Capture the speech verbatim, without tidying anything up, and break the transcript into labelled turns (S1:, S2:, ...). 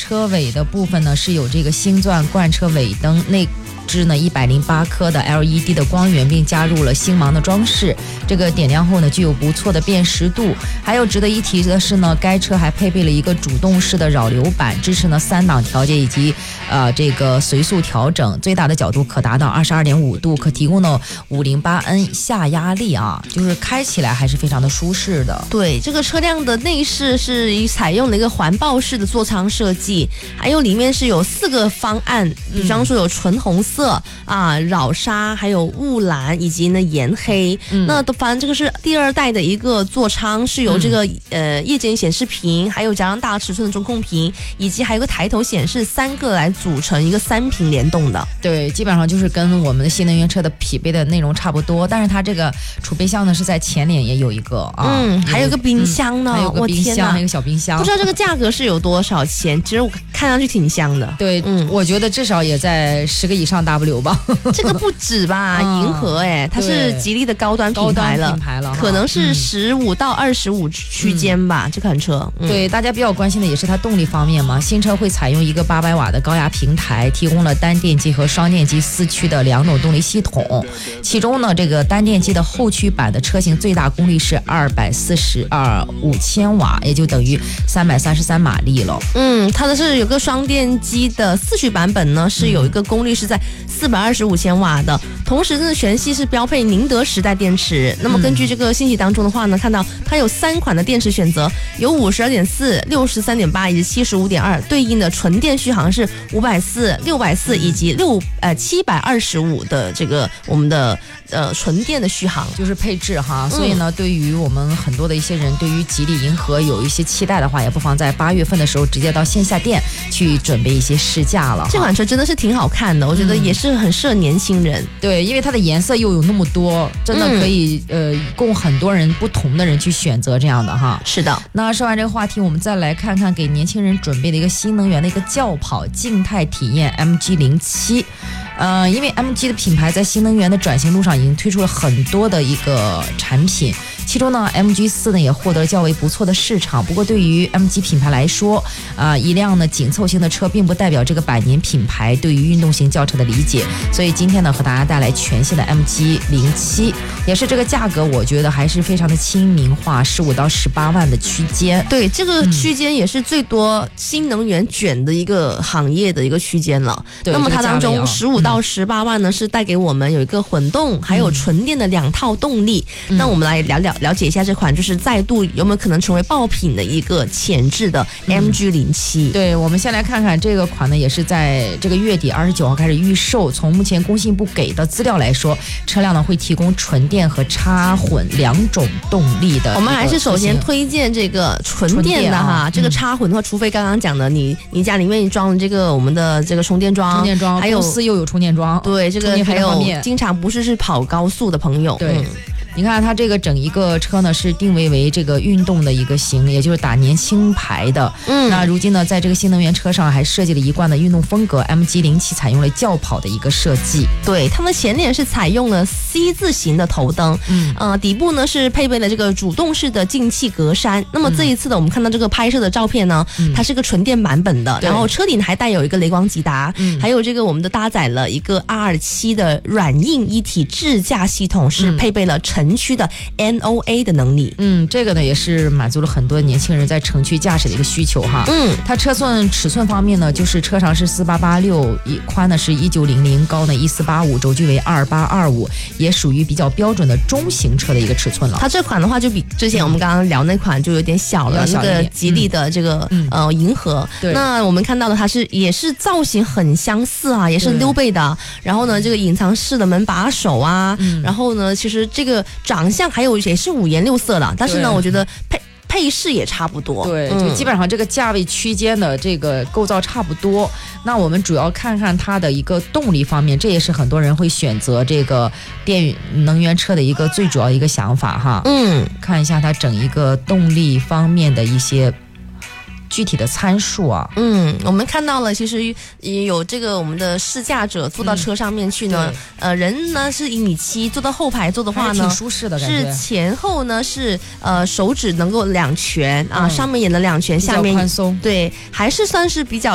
S1: 车尾的部分呢是有这个星钻贯车尾灯内支呢一百零八颗的 L E D 的光源，并加入了星芒的装饰。这个点亮后呢，具有不错的辨识度。还有值得一提的是呢，该车还配备了一个主动式的扰流板，支持呢三档调节以及呃这个随速调整，最大的角度可达到二十二点五度，可提供呢五零八 N 下压力啊，就是开起来还是非常的舒适的。
S2: 对，这个车辆的内饰是采用了一个环抱式的座舱设计，还有里面是有四个方案，比方说有纯红色。色啊，扰沙，还有雾蓝，以及呢盐黑。嗯、那反正这个是第二代的一个座舱，是由这个、嗯、呃夜间显示屏，还有加上大尺寸的中控屏，以及还有个抬头显示三个来组成一个三屏联动的。
S1: 对，基本上就是跟我们的新能源车的匹配的内容差不多，但是它这个储备箱呢是在前脸也有一个啊，
S2: 嗯，还有个冰箱呢，
S1: 嗯、还有个冰箱，还有个小冰箱，
S2: 不知道这个价格是有多少钱？其实我看上去挺香的。
S1: 对，嗯，我觉得至少也在十个以上。W 吧，
S2: 这个不止吧？银河哎，它是吉利的高端品牌了，
S1: 品牌了，
S2: 可能是十五到二十五区间吧。嗯、这款车，
S1: 嗯、对大家比较关心的也是它动力方面嘛。新车会采用一个八百瓦的高压平台，提供了单电机和双电机四驱的两种动力系统。其中呢，这个单电机的后驱版的车型最大功率是二百四十二五千瓦，也就等于三百三十三马力了。
S2: 嗯，它的是有个双电机的四驱版本呢，是有一个功率是在四百二十五千瓦的，同时呢，全系是标配宁德时代电池。那么根据这个信息当中的话呢，看到它有三款的电池选择，有五十二点四、六十三点八以及七十五点二，对应的纯电续航是五百四、六百四以及六呃七百二十五的这个我们的呃纯电的续航，
S1: 就是配置哈。所以呢，对于我们很多的一些人，对于吉利银河有一些期待的话，也不妨在八月份的时候直接到线下店去准备一些试驾了。
S2: 这款车真的是挺好看的，我觉得也是很适合年轻人。
S1: 嗯、对，因为它的颜色又有那么多，真的可以、嗯、呃供很多人不同的人去选择这样的哈。
S2: 是的。
S1: 那说完这个话题，我们再来看看给年轻人准备的一个新能源的一个轿跑静态体验 M G 零七。呃，因为 M G 的品牌在新能源的转型路上已经推出了很多的一个产品，其中呢 M G 四 呢也获得了较为不错的市场。不过对于 M G 品牌来说，啊、呃，一辆呢紧凑型的车并不代表这个百年品牌对于运动型轿车的理解。所以今天呢和大家带来全新的 M G 零七，也是这个价格我觉得还是非常的亲民化，十五到十八万的区间。
S2: 对，这个区间也是最多新能源卷的一个行业的一个区间了。
S1: 对，
S2: 那么它当中十五到十八万呢、嗯、是带给我们有一个混动还有纯电的两套动力。嗯、那我们来了了了解一下这款就是再度有没有可能成为爆品的一个前置的 M G 零七。
S1: 嗯、对，我们先来看看这个款呢，也是在这个月底二十九号开始预售。从目前工信部给的资料来说，车辆呢会提供纯电和插混两种动力的。
S2: 我们还是首先推荐这个纯电的哈，
S1: 啊、
S2: 这个插混的话，嗯、除非刚刚讲的你你家里面装了这个我们的这个充电桩，
S1: 充电桩，
S2: 还有
S1: 公司又有充电桩，
S2: 对，这个还有经常不是是跑高速的朋友，
S1: 对。嗯你看它这个整一个车呢是定位为这个运动的一个型，也就是打年轻牌的。嗯，那如今呢在这个新能源车上还设计了一贯的运动风格 ，M G 零七采用了轿跑的一个设计。
S2: 对，它的前脸是采用了 C 字形的头灯，嗯，呃，底部呢是配备了这个主动式的进气格栅。那么这一次的我们看到这个拍摄的照片呢，嗯、它是个纯电版本的，然后车顶还带有一个雷光吉达，嗯、还有这个我们的搭载了一个 R 七 的软硬一体智驾系统，是配备了城区的 N O A 的能力。
S1: 嗯，这个呢也是满足了很多年轻人在城区驾驶的一个需求哈。嗯，它车寸尺寸方面呢，就是车长是四八八六，宽呢是一九零零，高呢一四八五，轴距为二八二五，也属于比较标准的中型车的一个尺寸了。
S2: 它这款的话就比之前我们刚刚聊那款就有点小了，嗯、那个吉利的这个、嗯、呃银河。对，那我们看到的它是也是造型很相似啊，也是溜背的。然后呢，这个隐藏式的门把手啊，嗯、然后呢，其实这个长相还有也是五颜六色的，但是呢，我觉得配配饰也差不多。
S1: 对，就基本上这个价位区间的这个构造差不多。那我们主要看看它的一个动力方面，这也是很多人会选择这个电能源车的一个最主要一个想法哈。嗯，看一下它整一个动力方面的一些具体的参数啊。
S2: 嗯，我们看到了，其实也有这个我们的试驾者坐到车上面去呢，嗯、呃，人呢是一米七，坐到后排坐的话呢，
S1: 挺舒适的感觉。
S2: 是前后呢是呃手指能够两拳啊，嗯、上面也能两拳，下面
S1: 宽松，
S2: 对，还是算是比较。